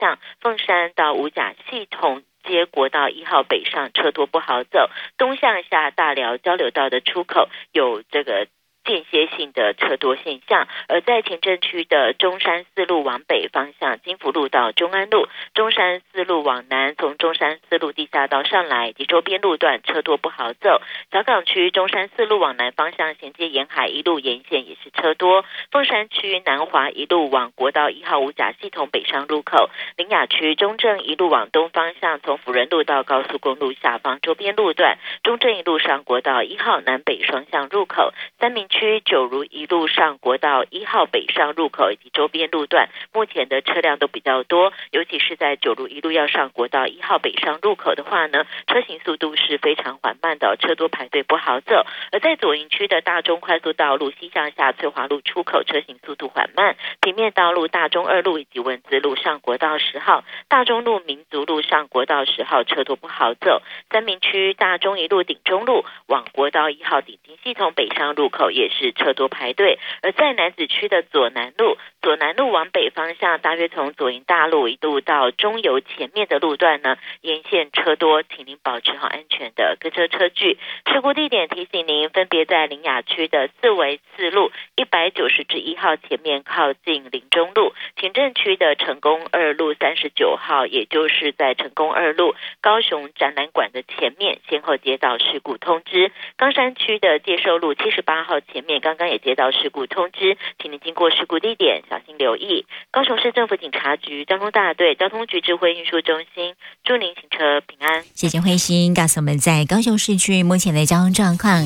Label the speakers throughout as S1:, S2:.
S1: 向，凤山到五甲系统接国道1号北上车多不好走，东向下大寮交流道的出口有这个间歇性的车多现象，而在前镇区的中山四路往北方向，金福路到中安路，中山四路往南，从中山四路地下道上来及周边路段车多不好走。小港区中山四路往南方向衔接沿海一路沿线也是车多。凤山区南华一路往国道1号五甲系统北上入口，苓雅区中正一路往东方向，从辅仁路到高速公路下方周边路段，中正一路上国道1号南北双向入口，三民区九如一路上国道1号北上入口以及周边路段，目前的车辆都比较多，尤其是在九如一路要上国道1号北上入口的话呢，车行速度是非常缓慢的，车多排队不好走。而在左营区的大中快速道路西向下翠华路出口，车行速度缓慢，平面道路大中2路以及文资路上国道10号，大中路民族路上国道10号车多不好走。三民区大中一路顶中路往国道1号顶金系统北上入口也是车多排队。而在楠梓区的左南路往北方向，大约从左营大路一路到中油前面的路段呢，沿线车多，请您保持好安全的跟车车距。事故地点提醒您，分别在苓雅区的四维四路190至1号前面靠近林中路，前镇区的成功2路39号，也就是在成功2路高雄展览馆的前面，先后接到事故通知。冈山区的介寿路78号前面刚刚也接到事故通知，请您经过事故地点小心留意。高雄市政府警察局交通大队交通局智慧运输中心，祝您行车平安。
S2: 谢谢慧心告诉我们在高雄市区目前的交通状况。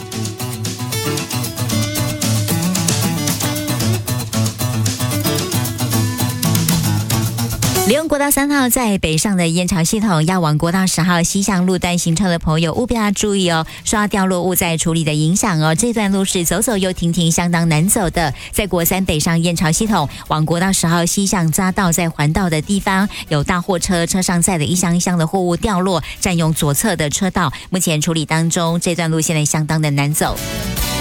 S2: 利用国道3号在北上的燕巢系统要往国道10号西向路段行车的朋友务必要注意哦，受到掉落物在处理的影响哦，这段路是走走又停停，相当难走的。在国3北上燕巢系统往国道10号西向匝道，在环道的地方有大货车车上载的一箱一箱的货物掉落，占用左侧的车道，目前处理当中，这段路现在相当的难走。